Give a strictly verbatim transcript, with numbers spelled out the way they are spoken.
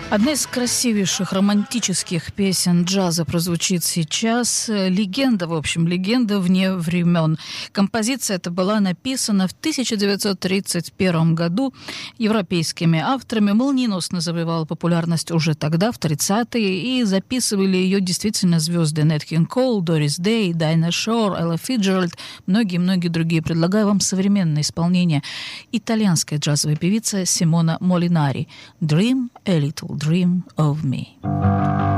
Одна из красивейших романтических песен джаза прозвучит сейчас. Легенда, в общем, легенда вне времен. Композиция эта была написана в тысяча девятьсот тридцать первом году европейскими авторами. Молниеносно завоевала популярность уже тогда, в тридцатые, и записывали ее действительно звезды Нэт Кинг Кол, Дорис Дэй, Дайна Шор, Элла Фиджеральд, многие-многие другие. Предлагаю вам современное исполнение итальянской джазовой певицы Симона Молинари. «Dream a little dream of me».